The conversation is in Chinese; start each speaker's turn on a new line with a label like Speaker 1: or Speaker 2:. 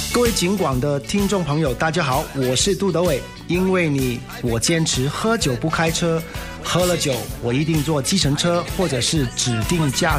Speaker 1: 各位警广的听众朋友，大家好，我是杜德伟。因为你，我坚持喝酒不开车，喝了酒我一定坐计程车或者是指定驾